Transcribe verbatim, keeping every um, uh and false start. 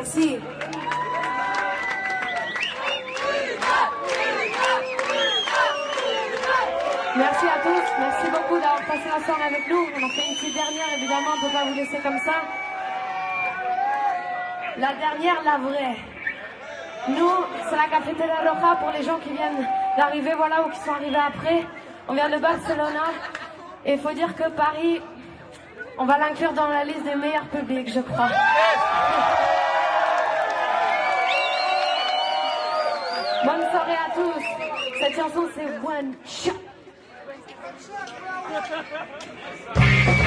Merci. Merci à tous, merci beaucoup d'avoir passé la soirée avec nous. On en fait une petite dernière, évidemment, on ne peut pas vous laisser comme ça. La dernière, la vraie. Nous, c'est la Cafeteria Roja pour les gens qui viennent d'arriver, voilà, ou qui sont arrivés après. On vient de Barcelone et il faut dire que Paris, on va l'inclure dans la liste des meilleurs publics, je crois. Bonne soirée à tous. Cette chanson, c'est One Shot.